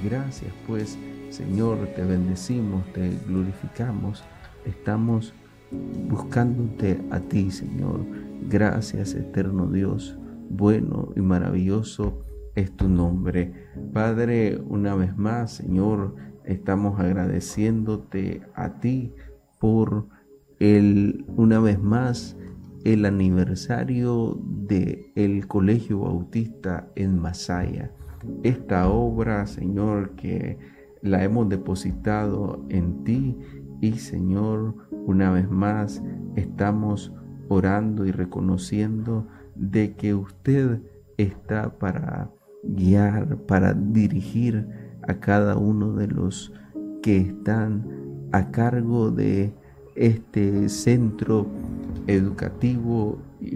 Gracias, pues, Señor, te bendecimos, te glorificamos. Estamos buscándote a ti, Señor. Gracias, eterno Dios. Bueno y maravilloso es tu nombre. Padre, una vez más, Señor, estamos agradeciéndote a ti por una vez más, el aniversario del Colegio Bautista en Masaya. Esta obra, Señor, que la hemos depositado en ti y, Señor, una vez más estamos orando y reconociendo de que usted está para guiar, para dirigir a cada uno de los que están a cargo de este centro educativo